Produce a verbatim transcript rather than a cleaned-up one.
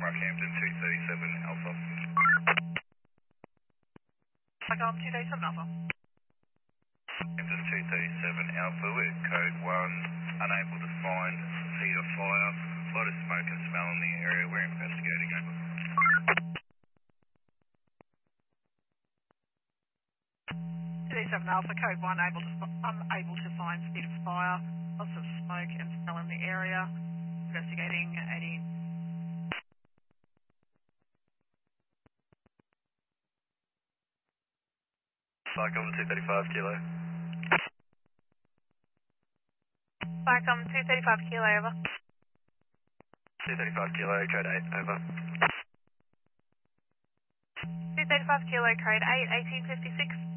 Rockhampton two thirty-seven Alpha. Rockhampton two thirty-seven Alpha. Rockhampton two thirty-seven Alpha with code one, unable to find heat of fire. A lot of smoke and smell in the area. We're investigating over. two thirty-seven Alpha, code one, able to, unable to find speed of fire. Lots of smoke and smell in the area. Investigating eighteen. Cyclone two thirty-five kilo. Cyclone two thirty-five kilo, over. two thirty-five kilo, code eight, over. two thirty-five kilo, code eight, eighteen fifty-six.